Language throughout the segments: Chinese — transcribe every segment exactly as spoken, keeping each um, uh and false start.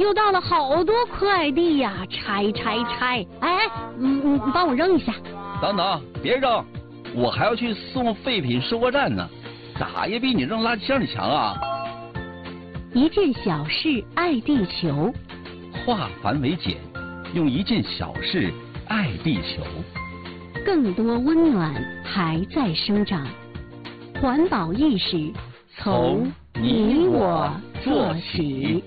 又到了好多快递呀，拆拆拆！哎，嗯嗯，帮我扔一下。 等等，别扔，我还要去送废品收货站呢，咋也比你扔垃圾箱里强啊！ 一件小事爱地球， 化繁为简，用一件小事爱地球。 更多温暖还在生长，环保意识从你我做起。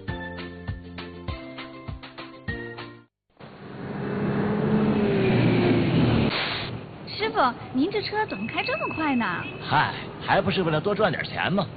师傅，您这车怎么开这么快呢？ 嗨，还不是为了多赚点钱吗？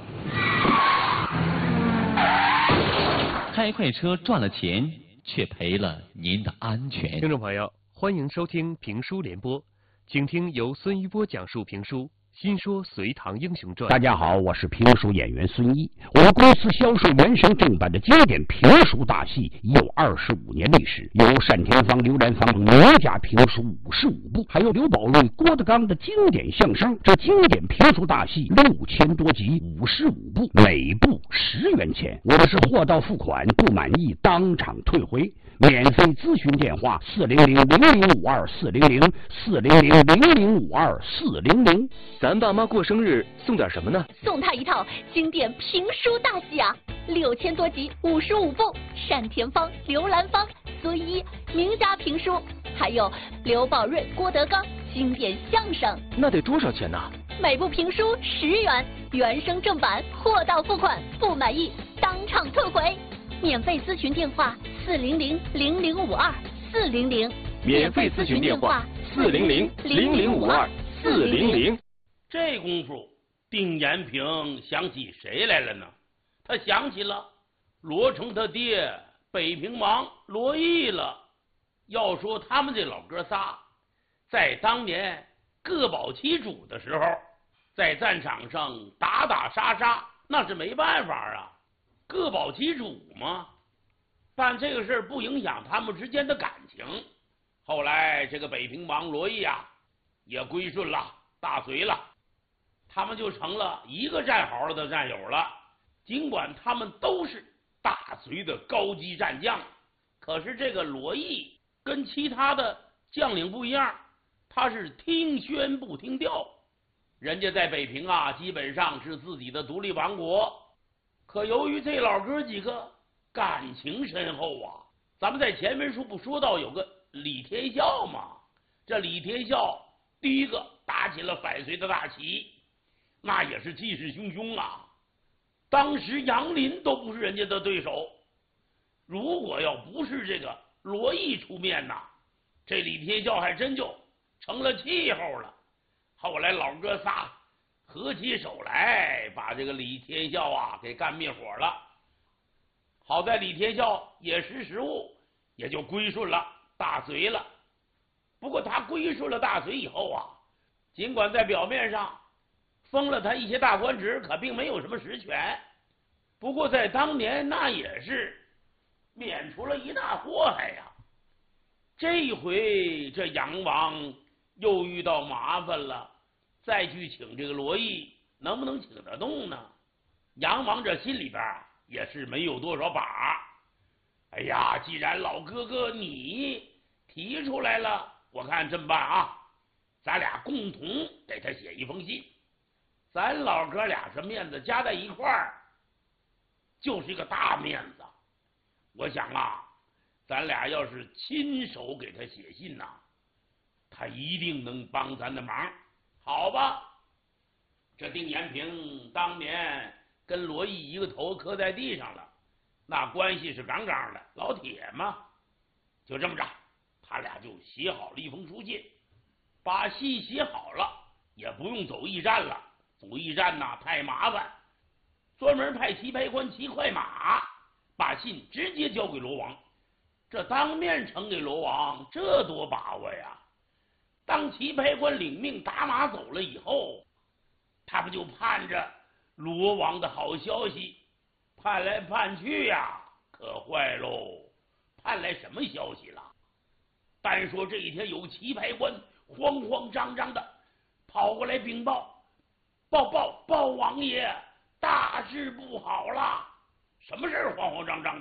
开快车赚了钱，却赔了您的安全。 听众朋友，欢迎收听评书联播，请听由孙一波讲述评书《新说隋唐英雄传》。 大家好，我是评书演员孙一。我们公司销售原声正版的经典评书大戏已有二十五年历史，有单田芳、刘兰芳名家评书五十五部，还有刘宝瑞、郭德纲的经典相声。这经典评书大戏六千多集，五十五部，每部十元钱。我们是货到付款，不满意当场退回。免费咨询电话：四零零零零五二四零零四零零零零五二四零零。 咱爸妈过生日送点什么呢？ 送他一套经典评书大戏啊，六千多集，五十五部，单田芳、刘兰芳、孙一名家评书，还有刘宝瑞、郭德纲经典相声。 那得多少钱呢？ 每部评书十元，原声正版，货到付款，不满意当场退回。免费咨询电话：四零零零零五二四零零。 免费咨询电话：四零零零零五二四零零。 这功夫，丁延平想起谁来了呢？他想起了罗成他爹北平王罗毅了。要说他们这老哥仨，在当年各保其主的时候，在战场上打打杀杀，那是没办法啊，各保其主嘛。但这个事儿不影响他们之间的感情。后来这个北平王罗毅啊，也归顺了大隋了。他们就成了一个战壕的战友了。尽管他们都是大隋的高级战将，可是这个罗毅跟其他的将领不一样，他是听宣不听调。人家在北平啊，基本上是自己的独立王国。可由于这老哥几个感情深厚啊，咱们在前文书不说到有个李天孝吗？这李天孝第一个打起了反隋的大旗，那也是气势汹汹啊！当时杨林都不是人家的对手，如果要不是这个罗毅出面呐，这李天孝还真就成了气候了。后来老哥仨合起手来，把这个李天孝啊给干灭火了。好在李天孝也识时务，也就归顺了大隋了。不过他归顺了大隋以后啊，尽管在表面上封了他一些大官职，可并没有什么实权。不过在当年那也是免除了一大祸害呀。这一回这杨王又遇到麻烦了，再去请这个罗毅，能不能请得动呢？杨王这心里边也是没有多少把。哎呀，既然老哥哥你提出来了，我看这么办啊，咱俩共同给他写一封信。咱老哥俩这面子加在一块儿，就是一个大面子。我想啊，咱俩要是亲手给他写信呐、啊，他一定能帮咱的忙，好吧？这丁延平当年跟罗毅一个头磕在地上了，那关系是杠杠的，老铁嘛。就这么着，他俩就写好了一封书信，把信写好了，也不用走驿站了。走驿站呐太麻烦，专门派棋牌官骑快马，把信直接交给罗王。这当面呈给罗王，这多把握呀！当棋牌官领命打马走了以后，他不就盼着罗王的好消息？盼来盼去呀，可坏喽！盼来什么消息了？单说这一天，有棋牌官慌慌张张的跑过来禀报。报报报王爷，大事不好了！什么事儿？慌慌张张的。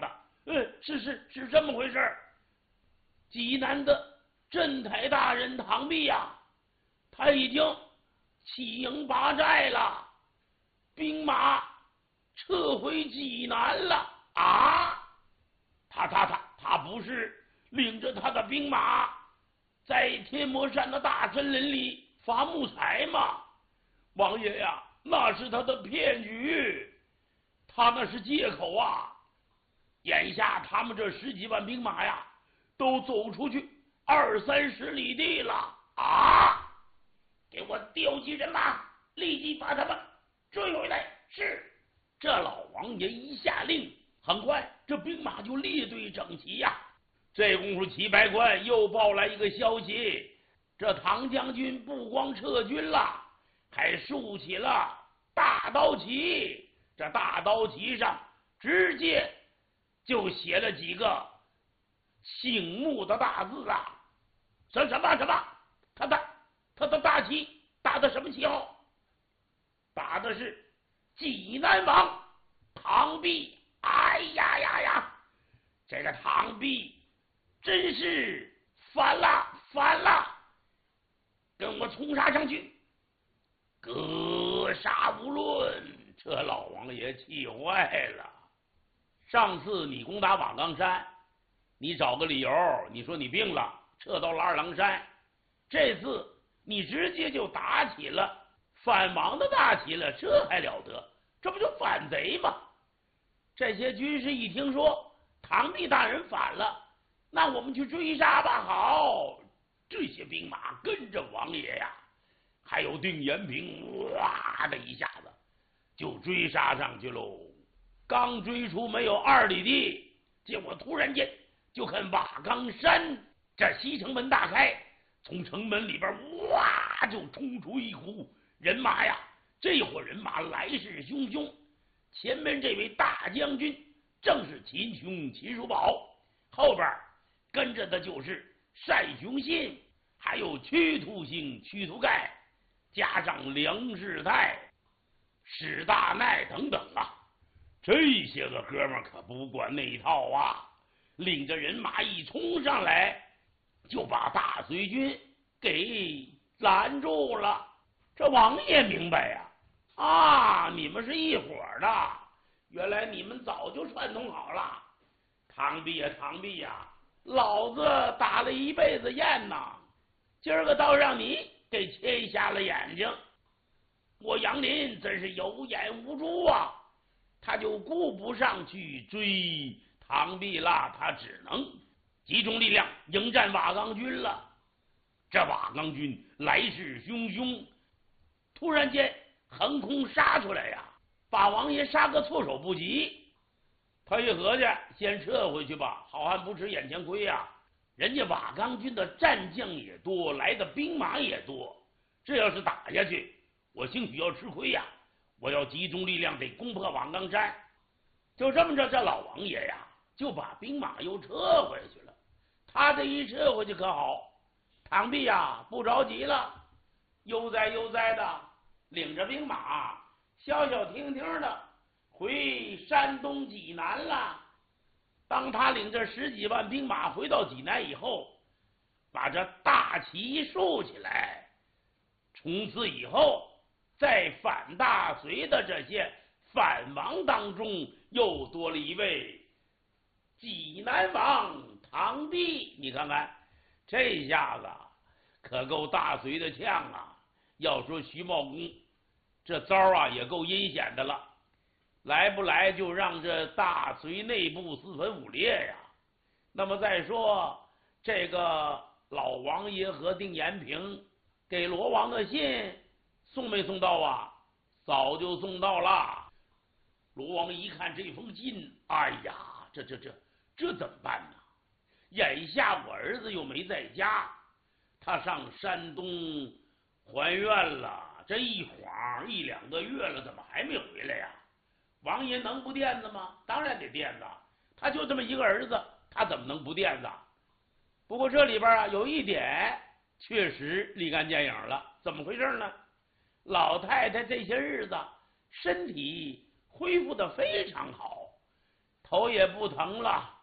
呃，是是是这么回事。济南的镇台大人唐弼呀，他已经弃营拔寨了，兵马撤回济南了啊！他他他他不是领着他的兵马在天魔山的大森林里伐木材吗？王爷呀，那是他的骗局，他那是借口啊！眼下他们这十几万兵马呀，都走出去二三十里地了啊！给我调集人马，立即把他们追回来。是，这老王爷一下令，很快这兵马就列队整齐呀。这功夫，齐白关又报来一个消息，这唐将军不光撤军了，还竖起了大刀旗。这大刀旗上直接就写了几个醒目的大字啊！什什么什么？他的他的大旗打的什么旗号？打的是济南王唐弼。哎呀呀呀！这个唐弼真是反了反了！跟我冲杀上去，格杀无论！这老王爷气坏了。上次你攻打瓦岗山，你找个理由，你说你病了，撤到了二郎山。这次你直接就打起了反王的大旗了，这还了得？这不就反贼吗？这些军士一听说唐弼大人反了，那我们去追杀吧。好，这些兵马跟着王爷呀，还有定延平，哇的一下子就追杀上去喽。刚追出没有二里地，结果突然间就看瓦岗山这西城门大开，从城门里边哇就冲出一股人马呀。这伙人马来势汹汹，前面这位大将军正是秦琼秦叔宝，后边跟着的就是单雄信，还有屈突星屈突盖，加上梁世泰、史大奈等等啊。这些个哥们儿可不管那一套啊，领着人马一冲上来，就把大隋军给拦住了。这王爷明白呀，啊，你们是一伙的，原来你们早就串通好了。唐弼呀，唐弼呀，老子打了一辈子雁呐，今儿个倒让你给切瞎了眼睛。我杨林真是有眼无珠啊，他就顾不上去追唐弼了，他只能集中力量迎战瓦岗军了。这瓦岗军来势汹汹，突然间横空杀出来呀，把王爷杀个措手不及。他一合计，先撤回去吧，好汉不吃眼前亏呀。人家瓦岗军的战将也多，来的兵马也多，这要是打下去，我兴许要吃亏呀。我要集中力量得攻破瓦岗山。就这么着，这老王爷呀就把兵马又撤回去了。他这一撤回去可好，唐弼呀不着急了，悠哉悠哉的领着兵马消消停停的回山东济南了。当他领着十几万兵马回到济南以后，把这大旗竖起来，从此以后在反大隋的这些反王当中，又多了一位济南王唐弼。你看看这下子可够大隋的呛啊！要说徐茂公这招啊也够阴险的了，来不来就让这大隋内部四分五裂呀。那么再说这个老王爷和定延平给罗王的信送没送到啊？早就送到了。罗王一看这封信，哎呀，这这这这怎么办呢？眼下我儿子又没在家，他上山东还愿了，这一晃一两个月了，怎么还没回来呀？王爷能不惦着吗？当然得惦着，他就这么一个儿子，他怎么能不惦着？不过这里边啊有一点确实立竿见影了，怎么回事呢？老太太这些日子身体恢复的非常好，头也不疼了，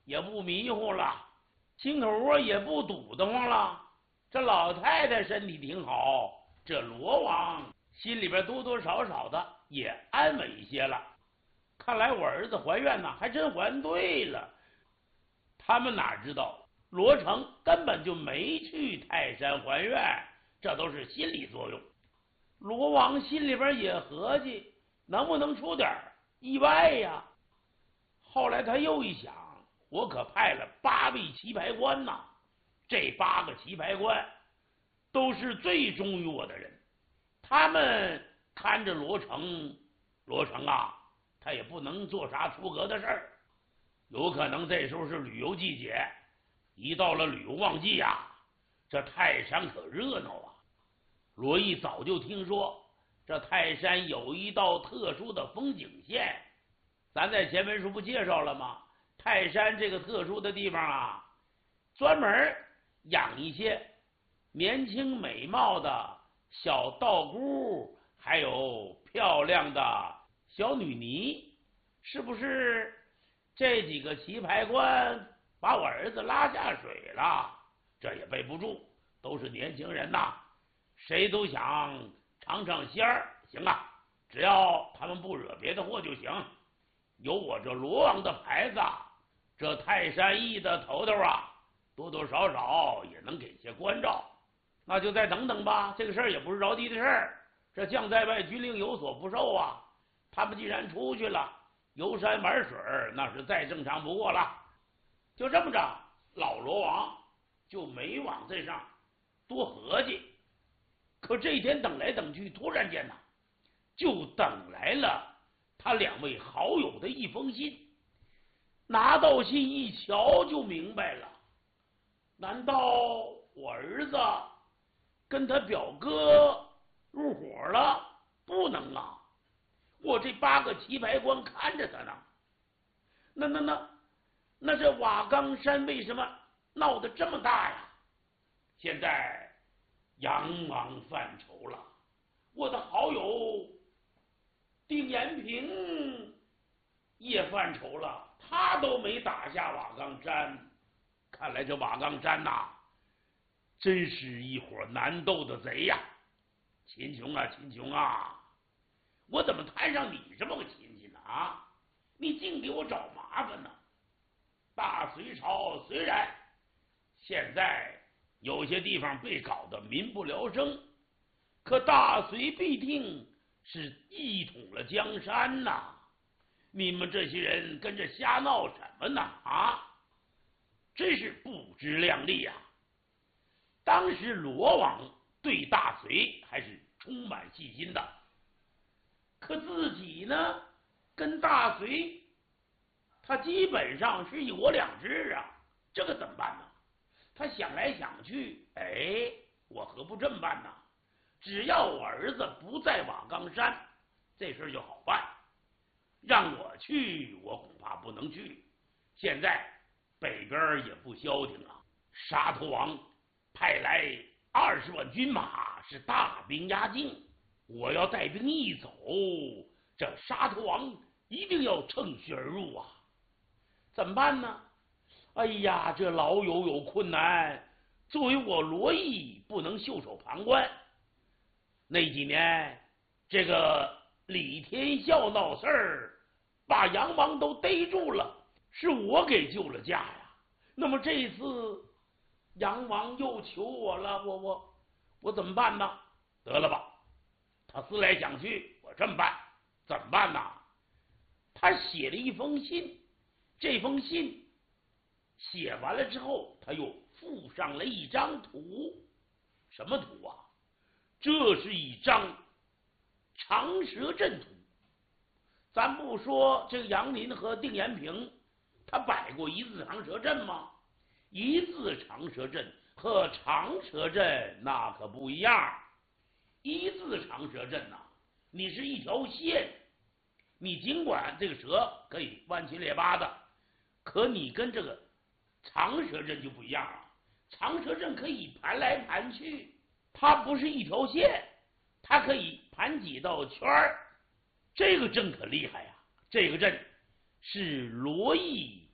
也不迷糊了，心口窝也不堵得慌了。这老太太身体挺好，这罗王心里边多多少少的也安稳一些了。看来我儿子还愿呢，还真还对了。他们哪知道罗成根本就没去泰山还愿，这都是心理作用。罗王心里边也合计，能不能出点意外呀？后来他又一想，我可派了八位棋牌官呐，这八个棋牌官都是最忠于我的人，他们看着罗成，罗成啊，他也不能做啥出格的事儿。有可能这时候是旅游季节，一到了旅游旺季呀、啊，这泰山可热闹啊。罗毅早就听说这泰山有一道特殊的风景线，咱在前文书不介绍了吗？泰山这个特殊的地方啊，专门养一些年轻美貌的小道姑，还有漂亮的小女尼，是不是？这几个棋牌官把我儿子拉下水了，这也背不住，都是年轻人呐，谁都想尝尝鲜儿。行啊，只要他们不惹别的祸就行。有我这罗王的牌子，这泰山驿的头头啊，多多少少也能给些关照。那就再等等吧，这个事儿也不是着急的事儿。这将在外，军令有所不受啊。他们既然出去了，游山玩水那是再正常不过了。就这么着，老罗王就没往这上多合计。可这一天等来等去，突然间呢，就等来了他两位好友的一封信。拿到信一瞧就明白了，难道我儿子跟他表哥入伙了？不能啊！我这八个棋牌官看着他呢，那那那那这瓦岗山为什么闹得这么大呀？现在杨王犯愁了，我的好友丁延平也犯愁了，他都没打下瓦岗山，看来这瓦岗山呐、啊，真是一伙难斗的贼呀！秦琼啊，秦琼啊！我怎么摊上你这么个亲戚呢？啊，你净给我找麻烦呢！大隋朝虽然现在有些地方被搞得民不聊生，可大隋必定是一统了江山呐！你们这些人跟着瞎闹什么呢？啊，真是不知量力呀！当时罗王对大隋还是充满信心的。可自己呢，跟大隋，他基本上是一国两制啊，这个怎么办呢？他想来想去，哎，我何不这么办呢？只要我儿子不在瓦岗山，这事就好办。让我去，我恐怕不能去。现在北边也不消停啊，沙头王派来二十万军马，是大兵压境。我要带兵一走，这沙头王一定要趁虚而入啊！怎么办呢？哎呀，这老友有困难，作为我罗毅不能袖手旁观。那几年，这个李天孝闹事儿，把杨王都逮住了，是我给救了驾呀。那么这一次杨王又求我了，我我我怎么办呢？得了吧。他思来想去，我这么办，怎么办呢？他写了一封信，这封信写完了之后，他又附上了一张图。什么图啊？这是一张长蛇阵图。咱不说这个杨林和丁延平，他摆过一字长蛇阵吗？一字长蛇阵和长蛇阵那可不一样。一字长蛇阵呐、啊，你是一条线，你尽管这个蛇可以弯七列八的，可你跟这个长蛇阵就不一样了。长蛇阵可以盘来盘去，它不是一条线，它可以盘几道圈儿。这个阵可厉害呀、啊！这个阵是罗毅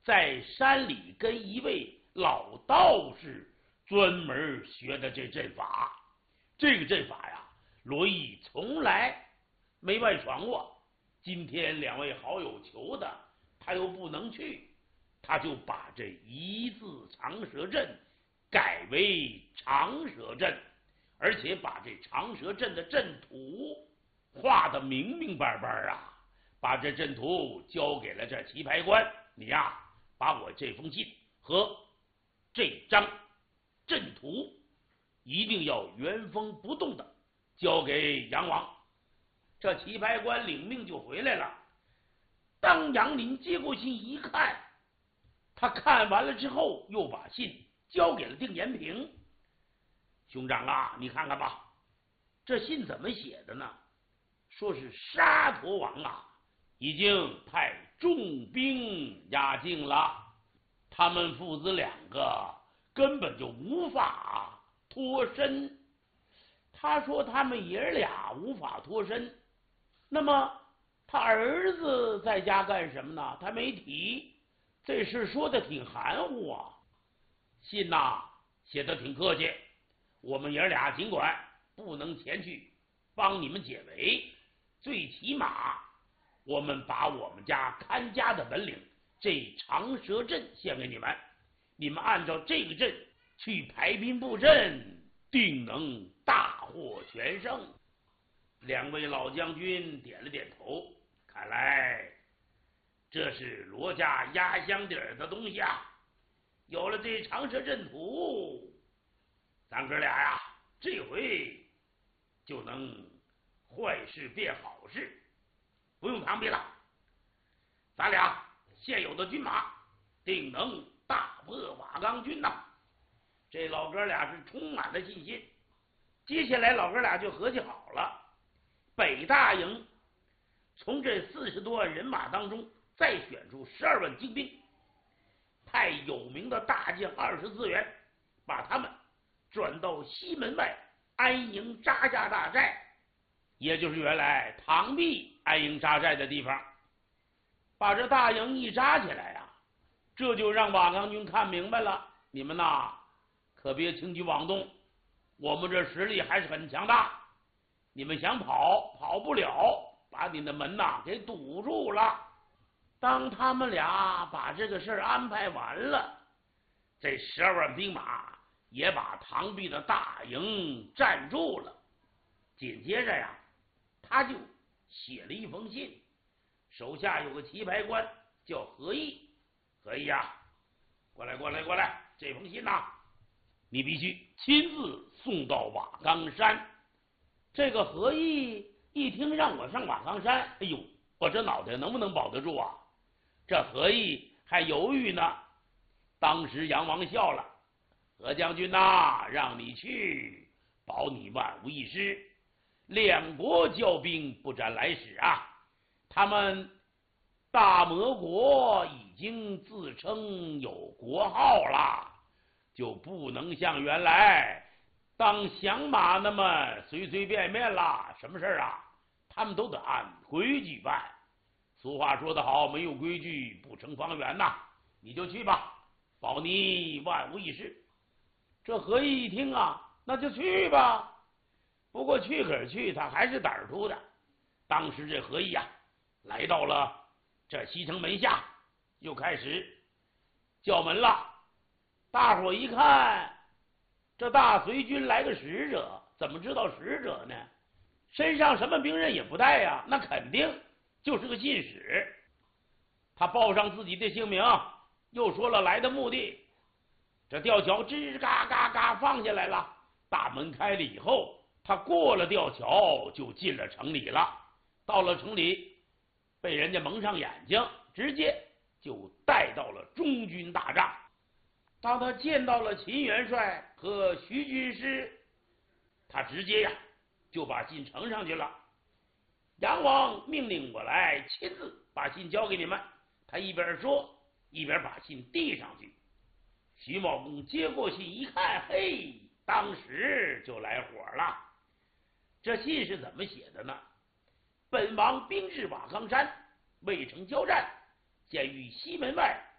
在山里跟一位老道士专门学的这阵法。这个阵法呀，罗毅从来没外传过。今天两位好友求的，他又不能去，他就把这一字长蛇阵改为长蛇阵，而且把这长蛇阵的阵图画得明明白白啊，把这阵图交给了这棋牌官。你呀，把我这封信和这张阵图一定要原封不动的交给杨王。这棋牌官领命就回来了。当杨林接过信一看，他看完了之后，又把信交给了定延平。兄长啊，你看看吧，这信怎么写的呢？说是沙陀王啊，已经派重兵压境了，他们父子两个根本就无法脱身。他说他们爷俩无法脱身，那么他儿子在家干什么呢？他没提，这事说的挺含糊啊。信呐、啊、写的挺客气，我们爷俩尽管不能前去帮你们解围，最起码我们把我们家看家的本领这长蛇阵献给你们，你们按照这个阵去排兵布阵，定能大获全胜。两位老将军点了点头，看来这是罗家压箱底儿的东西啊。有了这长蛇阵图，咱哥俩呀，这回就能坏事变好事，不用螳臂了。咱俩现有的军马定能大破瓦岗军呐！这老哥俩是充满了信心。接下来老哥俩就合计好了，北大营从这四十多万人马当中再选出十二万精兵，派有名的大将二十四员，把他们转到西门外安营扎下大寨，也就是原来螳臂安营扎寨的地方。把这大营一扎起来呀、啊，这就让瓦岗军看明白了，你们呐可别轻举妄动，我们这实力还是很强大，你们想跑跑不了，把你的门呐给堵住了。当他们俩把这个事儿安排完了，这十二万兵马也把螳臂的大营占住了。紧接着呀，他就写了一封信，手下有个棋牌官叫何毅。何毅呀，过来过来过来，这封信呐，你必须亲自送到瓦岗山。这个何毅一听让我上瓦岗山，哎呦，我这脑袋能不能保得住啊？这何毅还犹豫呢。当时杨王笑了，何将军呐、啊，让你去，保你万无一失。两国交兵不斩来使啊，他们大魔国已经自称有国号了，就不能像原来当响马那么随随便便了。什么事啊，他们都得按规矩办。俗话说得好，没有规矩不成方圆呐。你就去吧，保你万无一失。这何毅一听啊，那就去吧。不过去可是去，他还是胆儿粗的。当时这何毅啊，来到了这西城门下，又开始叫门了。大伙一看，这大随军来个使者，怎么知道使者呢？身上什么兵刃也不带呀，那肯定就是个信使。他报上自己的姓名，又说了来的目的。这吊桥吱嘎嘎嘎放下来了，大门开了以后，他过了吊桥就进了城里了。到了城里，被人家蒙上眼睛，直接就带到了中军大帐。当他见到了秦元帅和徐军师，他直接呀就把信呈上去了。杨王命令我来亲自把信交给你们。他一边说一边把信递上去。徐茂公接过信一看，嘿，当时就来火了。这信是怎么写的呢？本王兵至瓦岗山，未曾交战，见于西门外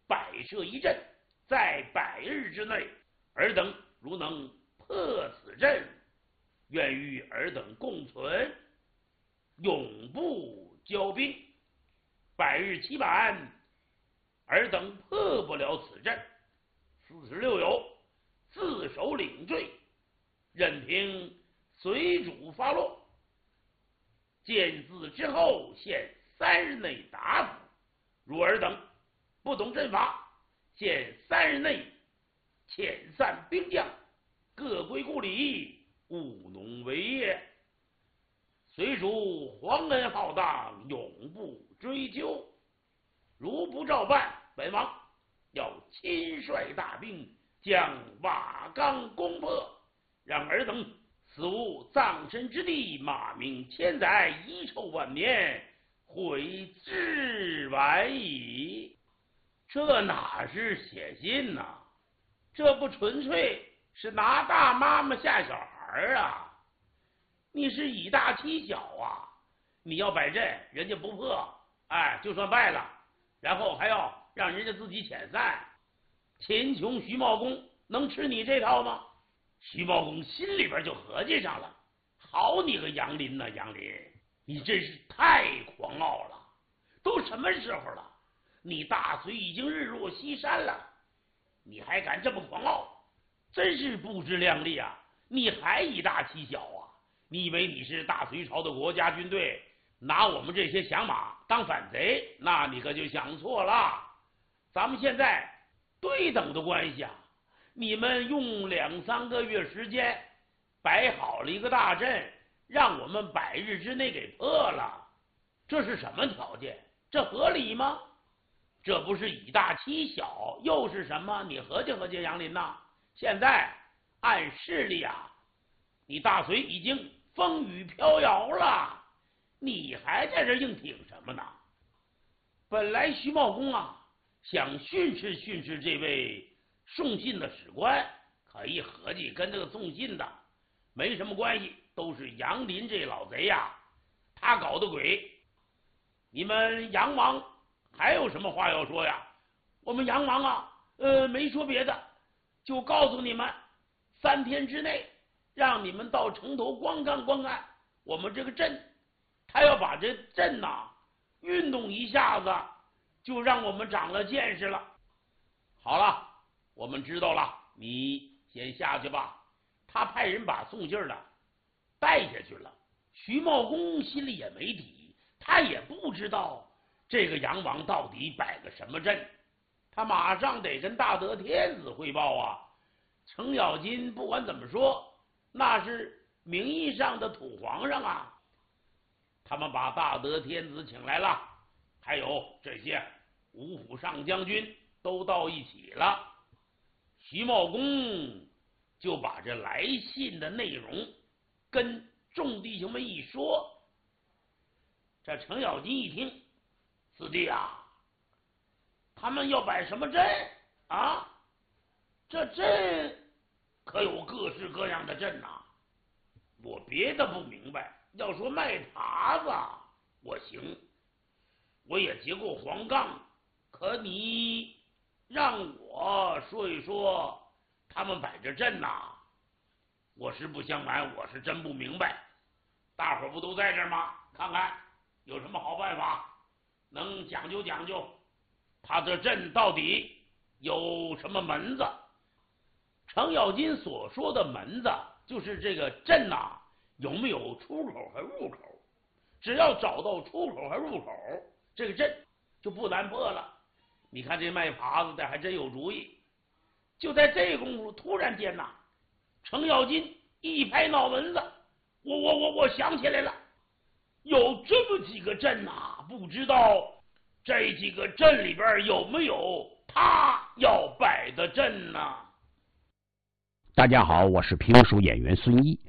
摆设一阵，在百日之内，尔等如能破此阵，愿与尔等共存，永不交兵。百日期满，尔等破不了此阵，四十六友自首领罪，任凭随主发落。见字之后，限三日内打死。如尔等不懂阵法，限三日内遣散兵将，各归故里，务农为业。随属皇恩浩荡，永不追究。如不照办，本王要亲率大兵将瓦岗攻破，让尔等死无葬身之地，骂名千载，遗臭万年，悔之晚矣。这哪是写信呐、啊？这不纯粹是拿大妈妈吓小孩啊！你是以大欺小啊！你要摆阵，人家不破，哎，就算败了，然后还要让人家自己遣散。秦琼、徐茂公能吃你这套吗？徐茂公心里边就合计上了，好你个杨林呐、啊，杨林，你真是太狂傲了！都什么时候了？你大隋已经日落西山了，你还敢这么狂傲，真是不知量力啊！你还以大欺小啊！你以为你是大隋朝的国家军队，拿我们这些响马当反贼？那你可就想错了。咱们现在对等的关系啊，你们用两三个月时间摆好了一个大阵，让我们百日之内给破了，这是什么条件？这合理吗？这不是以大欺小，又是什么？你合计合计，杨林呐，现在按势力啊，你大隋已经风雨飘摇了，你还在这硬挺什么呢？本来徐茂公啊想训斥训斥这位送信的史官，可一合计跟这个送信的没什么关系，都是杨林这老贼呀、啊，他搞的鬼。你们杨王还有什么话要说呀？我们杨王啊，呃，没说别的，就告诉你们，三天之内让你们到城头观看观看我们这个阵，他要把这阵呐、啊、运动一下子，就让我们长了见识了。好了，我们知道了，你先下去吧。他派人把送信的带下去了。徐茂公心里也没底，他也不知道这个杨王到底摆个什么阵，他马上得跟大德天子汇报啊。程咬金不管怎么说，那是名义上的土皇上啊。他们把大德天子请来了，还有这些五府上将军都到一起了。徐茂公就把这来信的内容跟众弟兄们一说。这程咬金一听，四弟啊，他们要摆什么阵啊？这阵可有各式各样的阵呐、啊，我别的不明白，要说卖耙子我行，我也结过黄杠，可你让我说一说他们摆着阵呐、啊，我实不相瞒，我是真不明白。大伙儿不都在这儿吗？看看有什么好办法能讲究讲究，他这阵到底有什么门子？程咬金所说的门子，就是这个阵呐、啊、有没有出口和入口，只要找到出口和入口，这个阵就不难破了。你看这卖耙子的还真有主意。就在这功夫，突然间呐、啊，程咬金一拍脑门子，我我我我想起来了，有这么几个阵啊，不知道这几个阵里边有没有他要摆的阵呢？ 大家好，我是评书演员孙一。